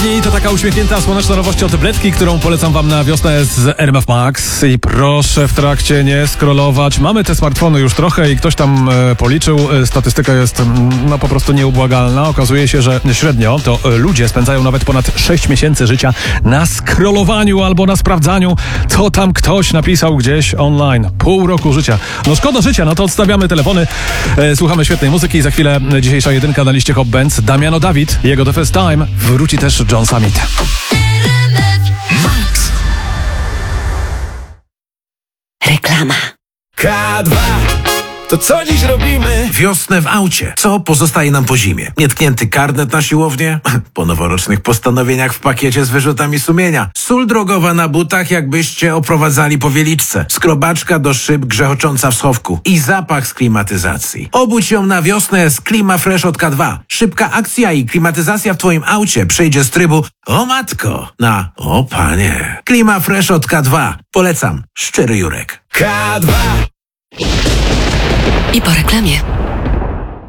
dni to taka uśmiechnięta, słoneczna nowość od Bredki, którą polecam wam na wiosnę z RMF Max. I proszę w trakcie nie scrollować. Mamy te smartfony już trochę i ktoś tam policzył. Statystyka jest po prostu nieubłagalna. Okazuje się, że średnio to ludzie spędzają nawet ponad 6 miesięcy życia na scrollowaniu albo na sprawdzaniu, co tam ktoś napisał gdzieś online. Pół roku życia. No szkoda życia, no to odstawiamy telefony. Słuchamy świetnej muzyki i za chwilę dzisiejsza jedynka na liście Hot Bands. Damiano David, jego The First Time. Wróci też John Summit. Max. Reklama. K2. To co dziś robimy? Wiosnę w aucie. Co pozostaje nam po zimie? Nietknięty karnet na siłownię? Po noworocznych postanowieniach w pakiecie z wyrzutami sumienia. Sól drogowa na butach, jakbyście oprowadzali po Wieliczce. Skrobaczka do szyb grzechocząca w schowku. I zapach z klimatyzacji. Obudź ją na wiosnę z Klima Fresh od K2. Szybka akcja i klimatyzacja w twoim aucie przejdzie z trybu o matko na o panie. Klima Fresh od K2. Polecam. Szczery Jurek. K2. I po reklamie.